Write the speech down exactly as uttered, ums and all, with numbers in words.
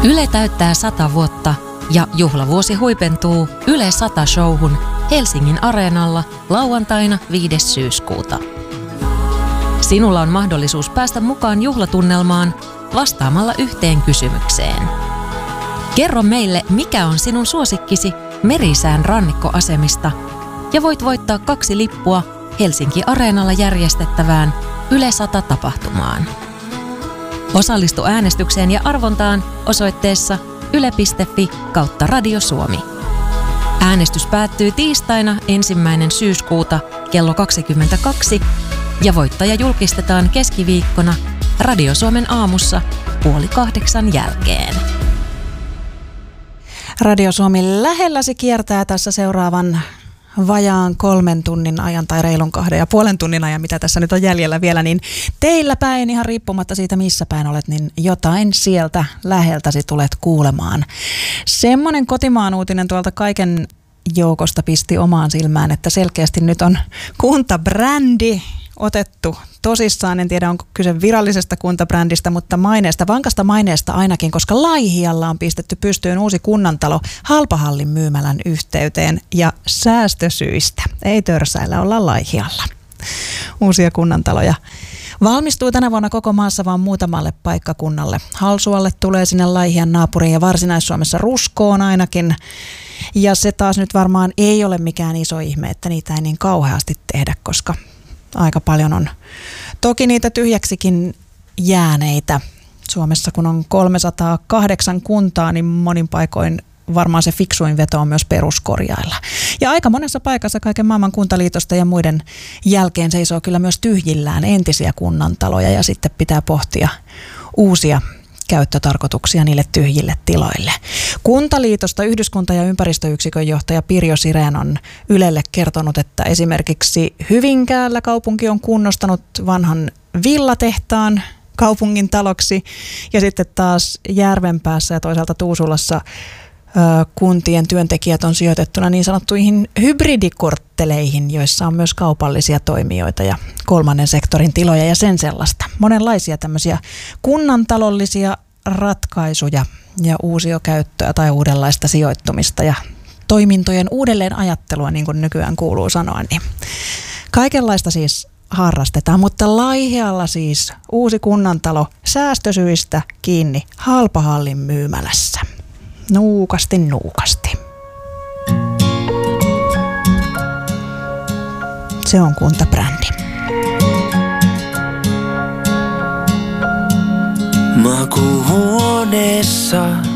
Yle täyttää sata vuotta ja juhlavuosi huipentuu Yle sata-showhun Helsingin Areenalla lauantaina viides syyskuuta. Sinulla on mahdollisuus päästä mukaan juhlatunnelmaan vastaamalla yhteen kysymykseen. Kerro meille, mikä on sinun suosikkisi Merisään rannikkoasemista ja voit voittaa kaksi lippua Helsinki Areenalla järjestettävään Yle sata-tapahtumaan. Osallistu äänestykseen ja arvontaan osoitteessa yle piste fi kautta Radio Suomi. Äänestys päättyy tiistaina ensimmäinen syyskuuta kello kaksikymmentäkaksi ja voittaja julkistetaan keskiviikkona Radio Suomen aamussa puoli kahdeksan jälkeen. Radio Suomi lähelläsi kiertää tässä seuraavan vajaan kolmen tunnin ajan tai reilun kahden ja puolen tunnin ajan, mitä tässä nyt on jäljellä vielä, niin teillä päin, ihan riippumatta siitä missä päin olet, niin jotain sieltä läheltäsi tulet kuulemaan. Semmoinen kotimaan uutinen tuolta kaiken joukosta pisti omaan silmään, että selkeästi nyt on kuntabrändi otettu tosissaan. En tiedä, onko kyse virallisesta kuntabrändistä, mutta maineesta, vankasta maineesta ainakin, koska Laihialla on pistetty pystyyn uusi kunnantalo Halpahallin myymälän yhteyteen ja säästösyistä. Ei törsäillä, olla Laihialla. Uusia kunnantaloja valmistuu tänä vuonna koko maassa vaan muutamalle paikkakunnalle. Halsualle tulee sinne Laihian naapuriin ja Varsinais-Suomessa Ruskoon ainakin. Ja se taas nyt varmaan ei ole mikään iso ihme, että niitä ei niin kauheasti tehdä, koska aika paljon on toki niitä tyhjäksikin jääneitä. Suomessa kun on kolmesataakahdeksan kuntaa, niin monin paikoin varmaan se fiksuin veto on myös peruskorjailla. Ja aika monessa paikassa kaiken maailman kuntaliitosta ja muiden jälkeen seisoo kyllä myös tyhjillään entisiä kunnantaloja ja sitten pitää pohtia uusia käyttötarkoituksia niille tyhjille tiloille. Kuntaliitosta yhdyskunta- ja ympäristöyksikön johtaja Pirjo Sirén on Ylelle kertonut, että esimerkiksi Hyvinkäällä kaupunki on kunnostanut vanhan villatehtaan kaupungin taloksi ja sitten taas Järvenpäässä ja toisaalta Tuusulassa kuntien työntekijät on sijoitettuna niin sanottuihin hybridikortteleihin, joissa on myös kaupallisia toimijoita ja kolmannen sektorin tiloja ja sen sellaista. Monenlaisia tämmöisiä kunnantalollisia ratkaisuja ja uusiokäyttöä tai uudenlaista sijoittumista ja toimintojen uudelleen ajattelua, niin kuin nykyään kuuluu sanoa. Niin kaikenlaista siis harrastetaan, mutta Laihialla siis uusi kunnantalo säästösyistä kiinni Halpahallin myymälässä. Nuukasti, nuukasti. Se on kuntabrändi. Makuuhuoneessa